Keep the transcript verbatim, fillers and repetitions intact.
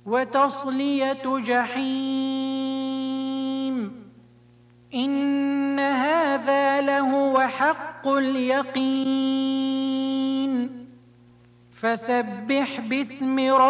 وتصلية جحيم. إن هذا لهو حق اليقين. فسبح باسم ربك